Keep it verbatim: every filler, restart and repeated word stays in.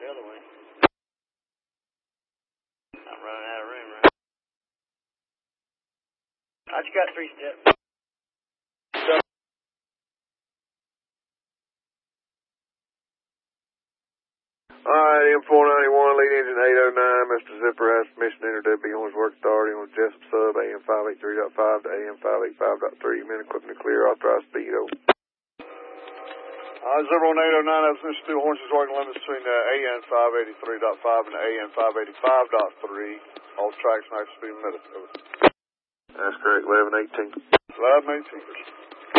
the other way. I'm running out of room, right? I just got three steps. Alright, M four ninety-one, lead engine eight oh nine, Mister Zipper has permission to enter W B Horns Work Authority on Jessup Sub, A M five eighty-three point five to A M five eighty-five point three, men equipment to clear, authorized speed over. Uh, Zipper on eight oh nine, that's Mister Steel Horns is working limits between uh, A M five eighty-three point five and A M five eighty-five point three, all tracks max speed minutes. That's correct, eleven eighteen. eleven eighteen.